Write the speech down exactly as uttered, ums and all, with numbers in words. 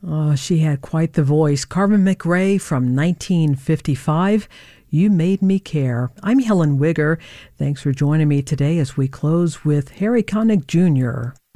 Oh, she had quite the voice. Carmen McRae from nineteen fifty-five. You Made Me Care. I'm Helen Wigger. Thanks for joining me today as we close with Harry Connick Junior